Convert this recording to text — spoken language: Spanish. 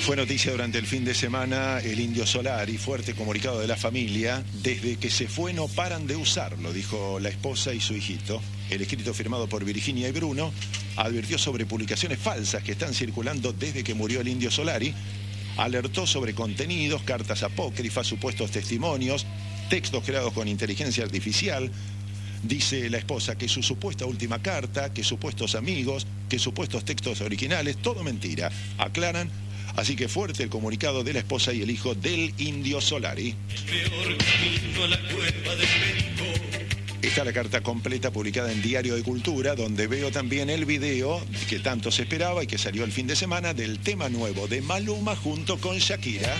Fue noticia durante el fin de semana el Indio Solari, fuerte comunicado de la familia. Desde que se fue no paran de usarlo, dijo la esposa y su hijito. El escrito firmado por Virginia y Bruno advirtió sobre publicaciones falsas que están circulando desde que murió el Indio Solari. Alertó sobre contenidos, cartas apócrifas, supuestos testimonios, textos creados con inteligencia artificial. Dice la esposa que su supuesta última carta, que supuestos amigos, que supuestos textos originales, todo mentira. Aclaran. Así que fuerte el comunicado de la esposa y el hijo del Indio Solari. Está la carta completa publicada en Diario de Cultura, donde veo también el video que tanto se esperaba y que salió el fin de semana del tema nuevo de Maluma junto con Shakira.